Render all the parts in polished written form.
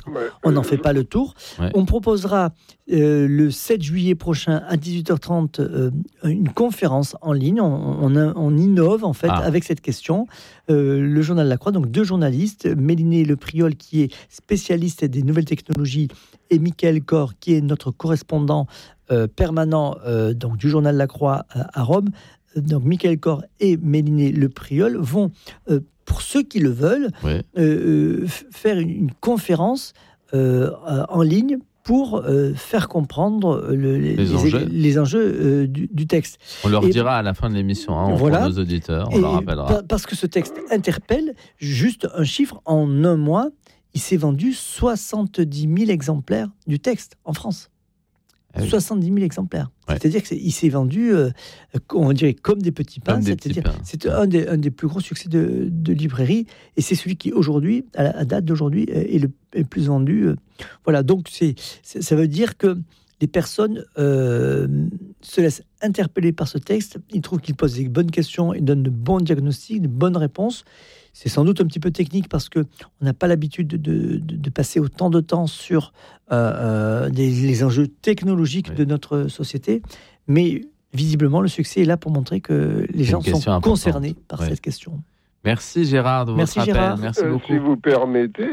qu'on n'en fait pas le tour. Ouais. On proposera le 7 juillet prochain à 18h30 une conférence en ligne. On innove en fait avec cette question. Le journal La Croix, donc 2 journalistes, Méliné Lepriol qui est spécialiste des nouvelles technologies et Michael Cor qui est notre correspondant permanent donc du journal La Croix à Rome. Donc Michael Cor et Méliné Lepriol vont, pour ceux qui le veulent, faire une conférence en ligne pour faire comprendre les enjeux du texte. On leur dira à la fin de l'émission, pour nos auditeurs, on leur rappellera. Parce que ce texte interpelle, juste un chiffre, en un mois, il s'est vendu 70 000 exemplaires du texte en France. 70 000 exemplaires. Ouais. C'est-à-dire qu'il s'est vendu, on dirait, comme des petits pains. C'est un des plus gros succès de librairie. Et c'est celui qui, aujourd'hui, à date d'aujourd'hui, est le plus vendu. Voilà, donc ça veut dire que les personnes se laissent interpeller par ce texte. Ils trouvent qu'il pose des bonnes questions, il donne de bons diagnostics, de bonnes réponses. C'est sans doute un petit peu technique parce qu'on n'a pas l'habitude de passer autant de temps sur les enjeux technologiques de notre société. Mais visiblement, le succès est là pour montrer que les gens sont concernés par cette question. Merci Gérard de votre appel. Gérard. Merci beaucoup. Si vous permettez,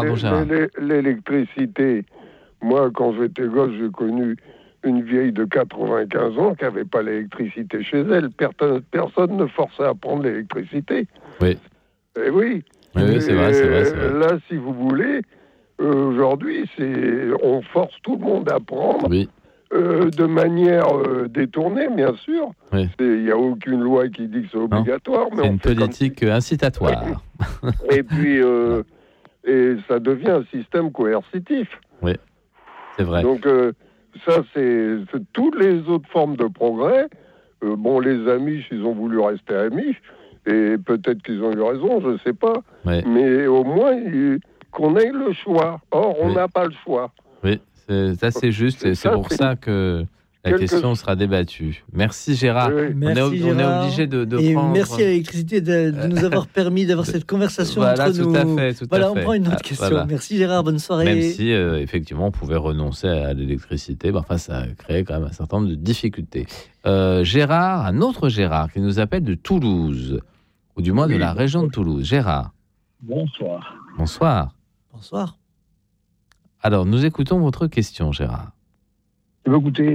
l'électricité, moi quand j'étais gosse, j'ai connu une vieille de 95 ans qui n'avait pas l'électricité chez elle. Personne ne forçait à prendre l'électricité. Oui. Et oui, c'est vrai. Là, si vous voulez, aujourd'hui, on force tout le monde à prendre de manière détournée, bien sûr. Oui. Il n'y a aucune loi qui dit que c'est obligatoire. C'est une politique incitatoire. Et puis, et ça devient un système coercitif. Oui, c'est vrai. Donc, ça, c'est toutes les autres formes de progrès. Les Amish, ils ont voulu rester Amish. Et peut-être qu'ils ont eu raison, je ne sais pas. Oui. Mais au moins, qu'on ait le choix. Or, on n'a pas le choix. Oui, c'est juste. Et c'est pour ça que la question sera débattue. Merci Gérard. Oui. Merci, on est obligé de prendre... merci à l'électricité de nous avoir permis d'avoir cette conversation entre nous. Tout à fait. On prend une autre question. Voilà. Merci Gérard, bonne soirée. Même si, effectivement, on pouvait renoncer à l'électricité, ça crée quand même un certain nombre de difficultés. Gérard, un autre Gérard qui nous appelle de Toulouse, ou du moins de la région de Toulouse. Gérard. Bonsoir. Bonsoir. Alors, nous écoutons votre question, Gérard. Écoutez,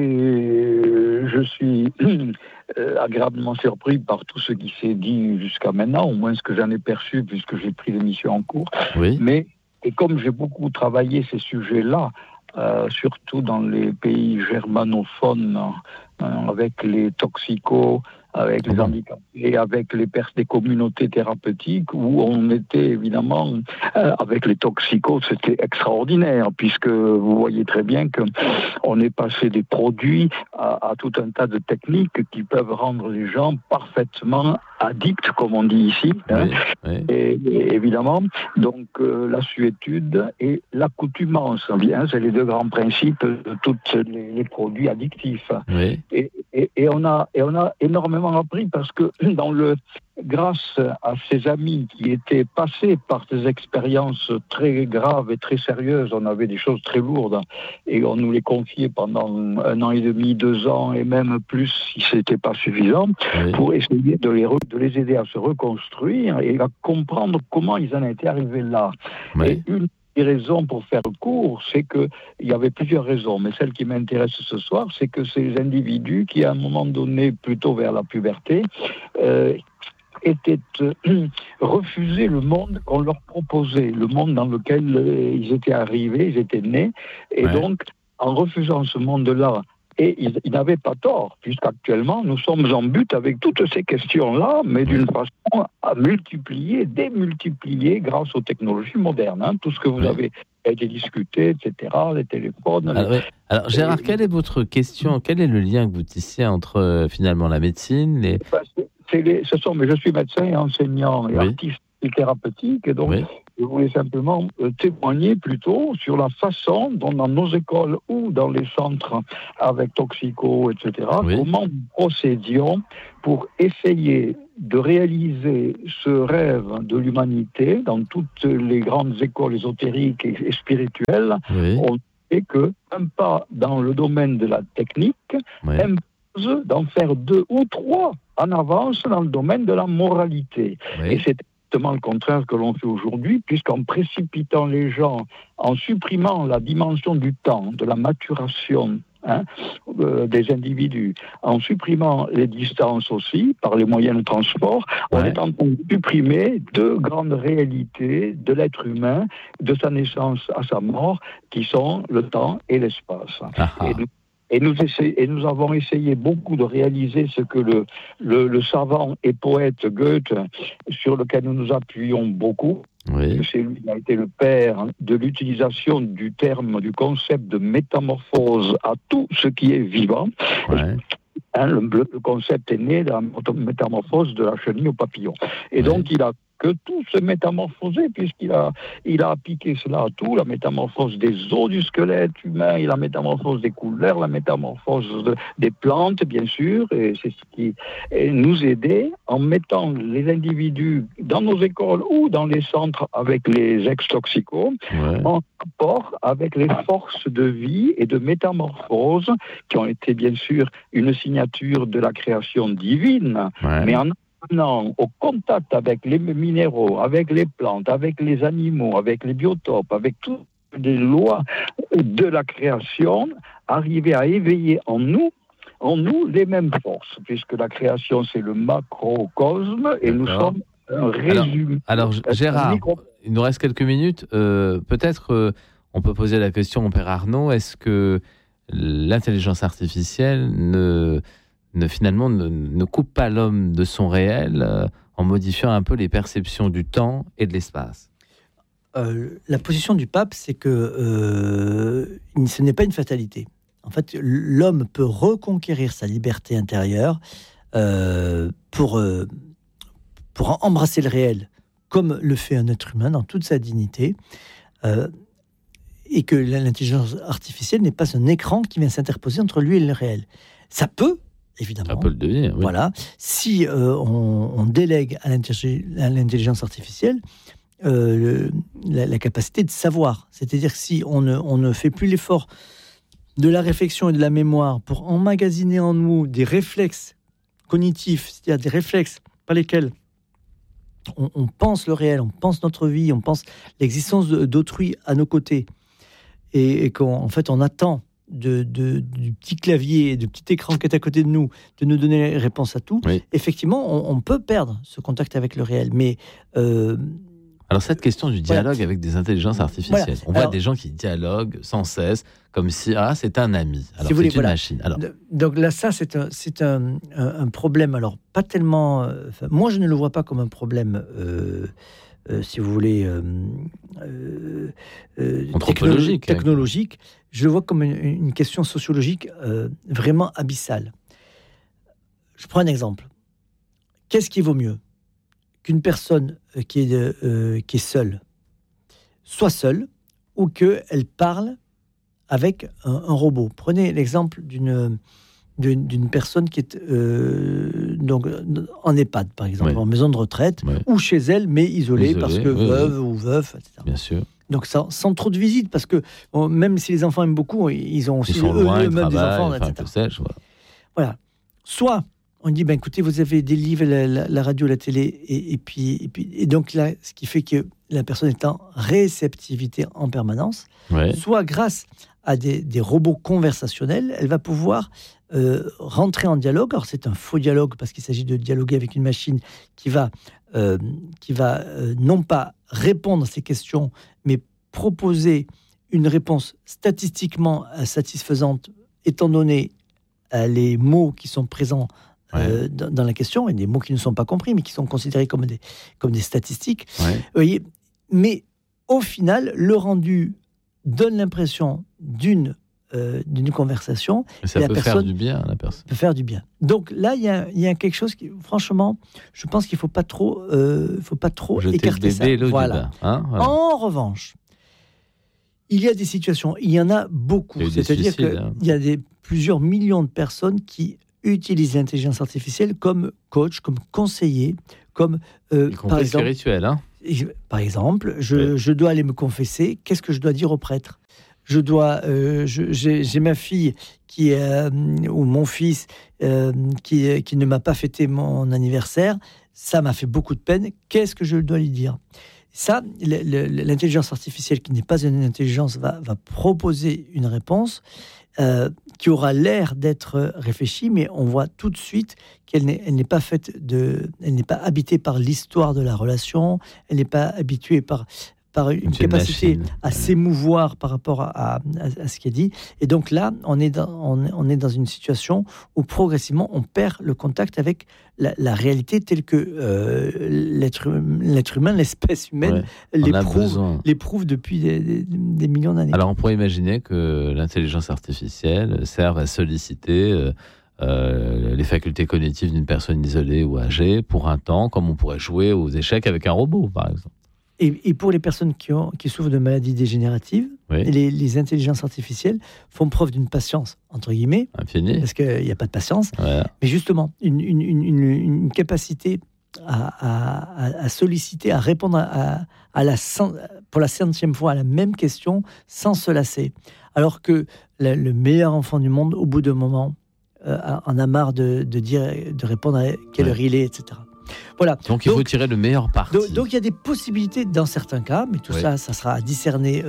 je suis agréablement surpris par tout ce qui s'est dit jusqu'à maintenant, au moins ce que j'en ai perçu, puisque j'ai pris l'émission en cours. Oui. Mais, et comme j'ai beaucoup travaillé ces sujets-là, surtout dans les pays germanophones, avec les toxicos, avec les handicapés, avec des communautés thérapeutiques, où on était évidemment, avec les toxicos, c'était extraordinaire, puisque vous voyez très bien qu'on est passé des produits à tout un tas de techniques qui peuvent rendre les gens parfaitement addicts, comme on dit ici. Oui. Et évidemment, donc la suétude et l'accoutumance, c'est les 2 grands principes de tous les produits addictifs. Oui. Et on a énormément appris parce que grâce à ces amis qui étaient passés par des expériences très graves et très sérieuses, on avait des choses très lourdes et on nous les confiait pendant 1 an et demi, 2 ans et même plus si c'était pas suffisant, pour essayer de les aider à se reconstruire et à comprendre comment ils en étaient arrivés là. Et une des raisons, pour faire court, c'est qu'il y avait plusieurs raisons, mais celle qui m'intéresse ce soir, c'est que ces individus qui, à un moment donné, plutôt vers la puberté, refusaient le monde qu'on leur proposait, le monde dans lequel ils étaient arrivés, ils étaient nés, et donc, en refusant ce monde-là, et ils n'avaient pas tort, puisqu'actuellement, nous sommes en but avec toutes ces questions-là, mais d'une façon à multiplier, démultiplier grâce aux technologies modernes. Tout ce que vous avez été discuté, etc., les téléphones... Alors Gérard, quelle est votre question ? Quel est le lien que vous tissez entre, finalement, la médecine, mais je suis médecin et enseignant et artiste thérapeutique, et donc Je voulais simplement témoigner plutôt sur la façon dont dans nos écoles ou dans les centres avec toxicos, etc., comment nous procédions pour essayer de réaliser ce rêve de l'humanité dans toutes les grandes écoles ésotériques et spirituelles. On sait qu'un pas dans le domaine de la technique impose d'en faire 2 ou 3 en avance dans le domaine de la moralité. Et c'est exactement le contraire que l'on fait aujourd'hui, puisqu'en précipitant les gens, en supprimant la dimension du temps, de la maturation des individus, en supprimant les distances aussi, par les moyens de transport, on est en train de supprimer 2 grandes réalités de l'être humain, de sa naissance à sa mort, qui sont le temps et l'espace. Et nous avons essayé beaucoup de réaliser ce que le savant et poète Goethe, sur lequel nous nous appuyons beaucoup, c'est lui qui a été le père de l'utilisation du terme, du concept de métamorphose à tout ce qui est vivant. Le concept est né de la métamorphose de la chenille au papillon. Et donc il a que tout se métamorphoser, puisqu'il a appliqué cela à tout, la métamorphose des os du squelette humain, la métamorphose des couleurs, la métamorphose des plantes, bien sûr, et c'est ce qui nous aidait en mettant les individus dans nos écoles ou dans les centres avec les ex-toxicos, en rapport avec les forces de vie et de métamorphose qui ont été, bien sûr, une signature de la création divine, mais en au contact avec les minéraux, avec les plantes, avec les animaux, avec les biotopes, avec toutes les lois de la création, arriver à éveiller en nous les mêmes forces, puisque la création c'est le macrocosme et nous sommes un résumé. Alors Gérard, il nous reste quelques minutes. Peut-être on peut poser la question au Père Arnaud, est-ce que l'intelligence artificielle finalement ne coupe pas l'homme de son réel en modifiant un peu les perceptions du temps et de l'espace? La position du pape, c'est que ce n'est pas une fatalité. En fait, l'homme peut reconquérir sa liberté intérieure pour embrasser le réel, comme le fait un être humain dans toute sa dignité, et que l'intelligence artificielle n'est pas un écran qui vient s'interposer entre lui et le réel. Ça peut, évidemment. Ça peut le devenir, oui. Voilà. Si on délègue à l'intelligence artificielle la capacité de savoir, c'est-à-dire que si on ne fait plus l'effort de la réflexion et de la mémoire pour emmagasiner en nous des réflexes cognitifs, c'est-à-dire des réflexes par lesquels on pense le réel, on pense notre vie, on pense l'existence d'autrui à nos côtés, et qu'en fait on attend du petit clavier, du petit écran qui est à côté de nous, de nous donner les réponses à tout, effectivement, on peut perdre ce contact avec le réel. Mais alors cette question du dialogue avec des intelligences artificielles, on voit des gens qui dialoguent sans cesse, comme si c'est un ami, alors c'est une machine. Alors. Donc là, ça c'est un problème. Alors pas tellement. Moi, je ne le vois pas comme un problème. Si vous voulez, technologique, je le vois comme une question sociologique vraiment abyssale. Je prends un exemple. Qu'est-ce qui vaut mieux qu'une personne qui est seule soit seule, ou qu'elle parle avec un robot? Prenez l'exemple d'une personne qui est donc en EHPAD, par exemple, en maison de retraite, ou chez elle, mais isolée parce que veuve ou veuf, etc. Bien sûr. Donc sans trop de visites, parce que même si les enfants aiment beaucoup, ils ont aussi eux-mêmes des enfants, etc. Voilà. Soit on dit, écoutez, vous avez des livres, la radio, la télé, et donc là, ce qui fait que la personne est en réceptivité en permanence, soit grâce à des robots conversationnels, elle va pouvoir rentrer en dialogue. Alors c'est un faux dialogue, parce qu'il s'agit de dialoguer avec une machine qui va non pas répondre à ces questions, mais proposer une réponse statistiquement satisfaisante, étant donné les mots qui sont présents dans la question, et des mots qui ne sont pas compris, mais qui sont considérés comme des statistiques. Vous voyez, mais au final, le rendu donne l'impression d'une d'une conversation. Ça peut faire du bien à la personne. Peut faire du bien. Donc là, il y a quelque chose qui, franchement, je pense qu'il ne faut pas trop écarter ça. Voilà. Voilà. En revanche, il y a des situations, il y en a beaucoup. C'est-à-dire qu'il y a plusieurs millions de personnes qui utilisent l'intelligence artificielle comme coach, comme conseiller, comme par exemple spirituel. Par exemple, je dois aller me confesser. Qu'est-ce que je dois dire au prêtre ? J'ai ma fille ou mon fils qui ne m'a pas fêté mon anniversaire. Ça m'a fait beaucoup de peine. Qu'est-ce que je dois lui dire ? Ça, l'intelligence artificielle, qui n'est pas une intelligence, va proposer une réponse qui aura l'air d'être réfléchie, mais on voit tout de suite qu'elle n'est pas elle n'est pas habitée par l'histoire de la relation, elle n'est pas habituée par une capacité à s'émouvoir par rapport à ce qui est dit. Et donc là, on est dans une situation où progressivement, on perd le contact avec la réalité telle que l'être humain, l'espèce humaine, l'éprouve depuis des millions d'années. Alors, on pourrait imaginer que l'intelligence artificielle serve à solliciter les facultés cognitives d'une personne isolée ou âgée pour un temps, comme on pourrait jouer aux échecs avec un robot, par exemple. Et pour les personnes qui souffrent de maladies dégénératives, les intelligences artificielles font preuve d'une patience, entre guillemets, infinie, parce qu'il n'y a pas de patience, mais justement, une capacité à solliciter, à répondre pour la 100e fois à la même question sans se lasser. Alors que le meilleur enfant du monde, au bout d'un moment, en a marre de répondre à quelle heure il est, etc. Voilà. Donc il faut tirer le meilleur parti. Donc il y a des possibilités dans certains cas, mais tout ça sera à discerner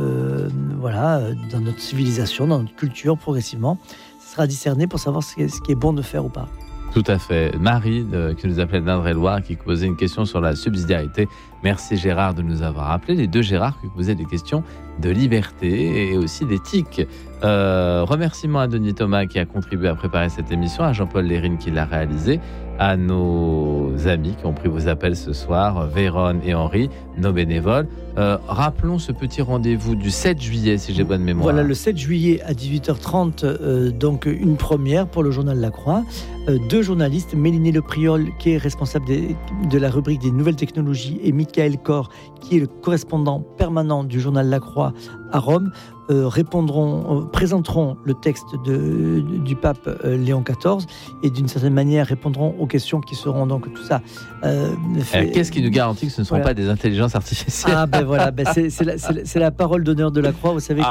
dans notre civilisation, dans notre culture, progressivement. Ça sera à discerner pour savoir ce qui est bon de faire ou pas. Tout à fait. Marie, qui nous appelait d'Indre-et-Loire, qui posait une question sur la subsidiarité. Merci Gérard de nous avoir appelé. Les deux Gérard qui posaient des questions de liberté et aussi d'éthique. Remerciements à Denis Thomas qui a contribué à préparer cette émission, à Jean-Paul Lérine qui l'a réalisé, à nos amis qui ont pris vos appels ce soir, Véronne et Henri, nos bénévoles. Rappelons ce petit rendez-vous du 7 juillet, si j'ai bonne mémoire. Voilà, le 7 juillet à 18h30, donc une première pour le journal La Croix. Deux journalistes, Méliné Lepriol, qui est responsable de la rubrique des nouvelles technologies, et Michael Cor, qui est le correspondant permanent du journal La Croix à Rome, présenteront le texte du pape Léon XIV et d'une certaine manière répondront aux questions qui seront donc tout ça. Qu'est-ce qui nous garantit que ce ne seront pas des intelligences artificielles ? C'est la parole d'honneur de la Croix. Vous savez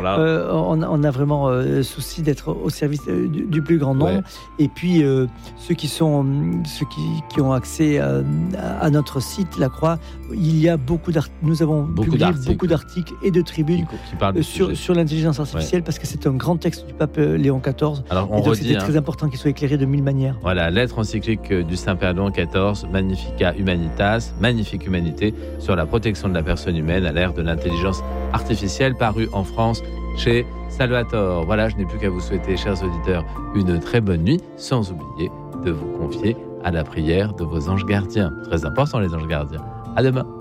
on a vraiment souci d'être au service du plus grand nombre. Et puis ceux qui ont accès à notre site La Croix, nous avons publié beaucoup d'articles et de tribunes qui parlent sur l'intelligence artificielle, parce que c'est un grand texte du pape Léon XIV. Alors on redit, c'était très important qu'il soit éclairé de 1000 manières. Voilà, lettre encyclique du Saint-Père Léon XIV, Magnificat Humanitas, magnifique humanité sur la protection de la personne humaine à l'ère de l'intelligence artificielle, paru en France chez Salvator. Voilà, je n'ai plus qu'à vous souhaiter, chers auditeurs, une très bonne nuit, sans oublier de vous confier à la prière de vos anges gardiens. Très important, les anges gardiens. À demain.